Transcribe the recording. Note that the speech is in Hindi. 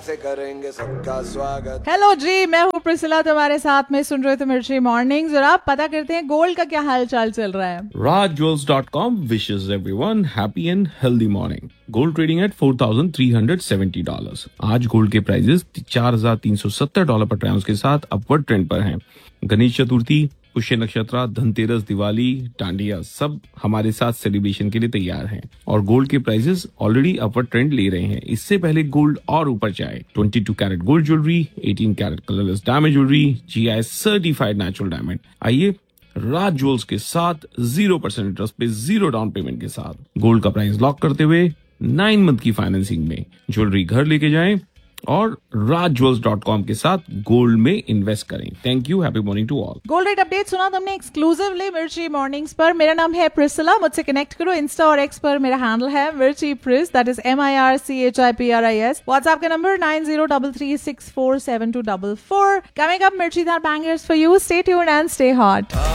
से करेंगे सबका स्वागत। हेलो जी, मैं हूँ प्रिसिला, तुम्हारे साथ में सुन रहे थे मिर्ची मॉर्निंग्स। और आप पता करते हैं गोल्ड का क्या हाल चाल चल रहा है। RajJewels.com wishes everyone happy and healthy morning. Gold trading at $4,370. आज गोल्ड के प्राइसेस $4,370 पर ट्राउंस के साथ अपवर्ड ट्रेंड पर हैं। गणेश चतुर्थी, पुष्य नक्षत्र, धनतेरस, दिवाली, डांडिया सब हमारे साथ सेलिब्रेशन के लिए तैयार हैं और गोल्ड के प्राइसेस ऑलरेडी अपवर्ड ट्रेंड ले रहे हैं। इससे पहले गोल्ड और ऊपर जाए, 22 carat gold jewellery, 18 carat colourless diamond jewellery, GI certified natural diamond. आइए राज ज्वेल्स के साथ 0% इंटरेस्ट पे 0 डाउन पेमेंट के साथ गोल्ड का प्राइस लॉक करते हुए 9 मंथ की फाइनेंसिंग में ज्वेलरी घर लेके जाएं और RajJewels.com के साथ गोल्ड में इन्वेस्ट करें। Thank you, happy morning to all. Gold rate update सुना तुमने एक्सक्लूसिवली मिर्ची मॉर्निंग्स पर। मेरा नाम है प्रिसिला, मुझसे कनेक्ट करो इंस्टा और एक्स पर। मेरा हैंडल है मिर्ची प्रिस, दैट इज MIRCHIPRIS। व्हाट्सएप का नंबर 9033647244। कमिंग अप मिर्ची bangers for you. Stay tuned and stay hot.